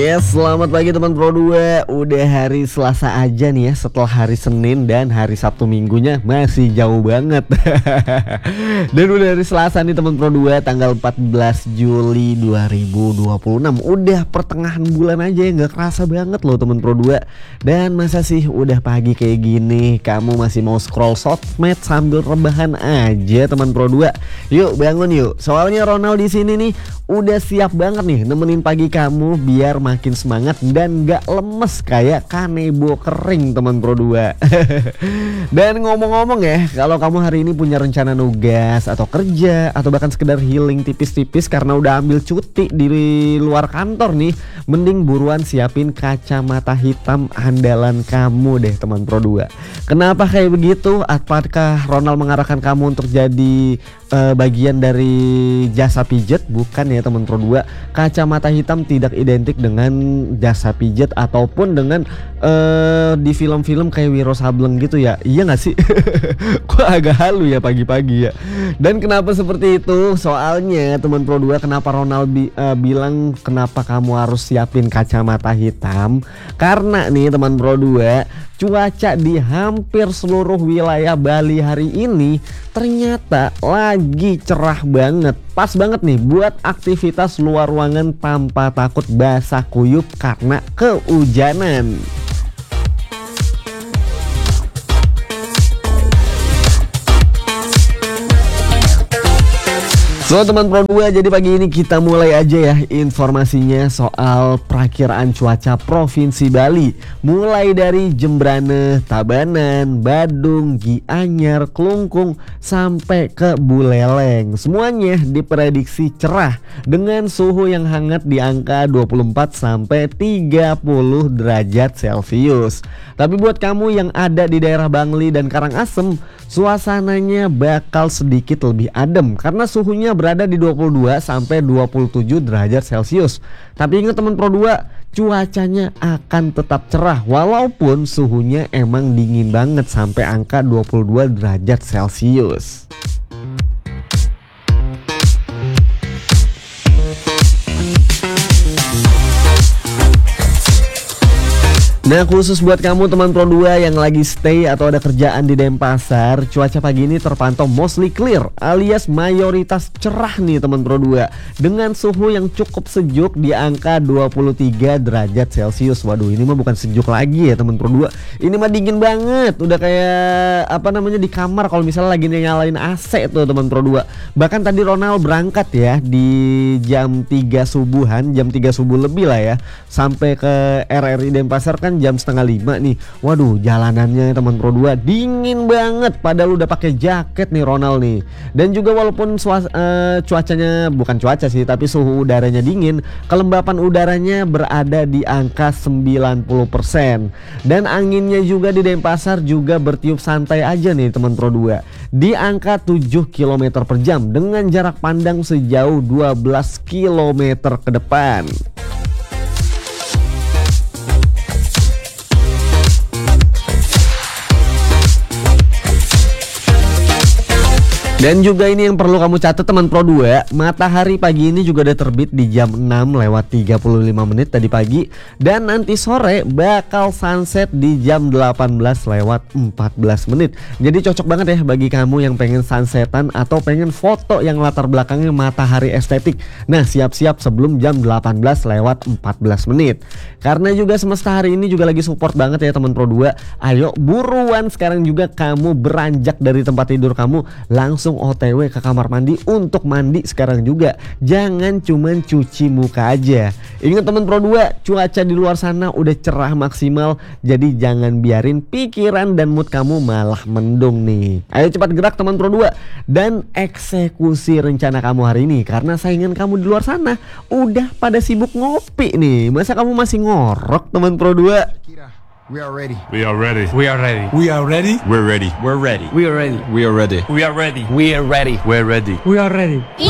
Yes, selamat pagi teman Pro 2. Udah hari Selasa aja nih ya, setelah hari Senin dan hari Sabtu minggunya masih jauh banget. Dan udah hari Selasa nih teman Pro 2, tanggal 14 Juli 2026. Udah pertengahan bulan aja ya, gak kerasa banget loh teman Pro 2. Dan masa sih udah pagi kayak gini kamu masih mau scroll sosmed sambil rebahan aja teman Pro 2. Yuk bangun yuk, soalnya Ronald di sini nih udah siap banget nih nemenin pagi kamu biar makin semangat dan gak lemes kayak kanebo kering teman Pro 2. Dan ngomong-ngomong ya, kalau kamu hari ini punya rencana nugas atau kerja atau bahkan sekedar healing tipis-tipis karena udah ambil cuti di luar kantor nih, mending buruan siapin kacamata hitam andalan kamu deh teman Pro 2. Kenapa kayak begitu? Apakah Ronald mengarahkan kamu untuk jadi bagian dari jasa pijet? Bukan ya teman Pro 2. Kacamata hitam tidak identik dengan jasa pijet ataupun dengan di film-film kayak Wiro Sableng gitu ya. Iya gak sih? Kok agak halu ya pagi-pagi ya. Dan kenapa seperti itu? Soalnya teman Pro 2, kenapa Ronald bilang kenapa kamu harus siapin kacamata hitam? Karena nih teman Pro 2, cuaca di hampir seluruh wilayah Bali hari ini ternyata lagi cerah banget. Pas banget nih buat aktivitas luar ruangan tanpa takut basah kuyup karena kehujanan. So teman Pro 2, jadi pagi ini kita mulai aja ya informasinya soal perakiraan cuaca Provinsi Bali. Mulai dari Jembrane, Tabanan, Badung, Gianyar, Klungkung sampai ke Buleleng. Semuanya diprediksi cerah dengan suhu yang hangat di angka 24 sampai 30 derajat Celcius. Tapi buat kamu yang ada di daerah Bangli dan Karangasem, suasananya bakal sedikit lebih adem karena suhunya berada di 22 sampai 27 derajat Celcius. Tapi ingat teman Pro 2, cuacanya akan tetap cerah walaupun suhunya emang dingin banget sampai angka 22 derajat Celcius. Nah, khusus buat kamu teman Pro 2 yang lagi stay atau ada kerjaan di Denpasar, cuaca pagi ini terpantau mostly clear alias mayoritas cerah nih teman Pro 2, dengan suhu yang cukup sejuk di angka 23 derajat Celcius. Waduh, ini mah bukan sejuk lagi ya teman Pro 2. Ini mah dingin banget. Udah kayak apa namanya di kamar kalau misalnya lagi nyalain AC tuh teman Pro 2. Bahkan tadi Ronald berangkat ya di jam 3 subuhan, jam 3 subuh lebih lah ya, sampai ke RRI Denpasar kan jam setengah 5 nih. Waduh, jalanannya teman Pro 2 dingin banget padahal udah pakai jaket nih Ronald nih. Dan juga walaupun cuacanya bukan cuaca sih, tapi suhu udaranya dingin, kelembapan udaranya berada di angka 90%. Dan anginnya juga di Denpasar juga bertiup santai aja nih teman Pro 2, di angka 7 km per jam dengan jarak pandang sejauh 12 km ke depan. Dan juga ini yang perlu kamu catat teman Pro 2, matahari pagi ini juga udah terbit di jam 6:35 tadi pagi. Dan nanti sore bakal sunset di jam 18:14. Jadi cocok banget ya bagi kamu yang pengen sunsetan atau pengen foto yang latar belakangnya matahari estetik. Nah, siap-siap sebelum jam 18:14. Karena juga semesta hari ini juga lagi support banget ya teman Pro 2. Ayo buruan sekarang juga kamu beranjak dari tempat tidur kamu, langsung OTW ke kamar mandi untuk mandi sekarang juga. Jangan cuman cuci muka aja. Ingat teman Pro 2, cuaca di luar sana udah cerah maksimal, jadi jangan biarin pikiran dan mood kamu malah mendung nih. Ayo cepat gerak teman Pro 2 dan eksekusi rencana kamu hari ini, karena saingan kamu di luar sana udah pada sibuk ngopi nih. Masa kamu masih ngorok teman Pro 2? We are ready. We are ready. We are ready. We are ready. We're ready. We're ready. We are ready. We are ready. We are ready. We are ready. We're ready. We are ready.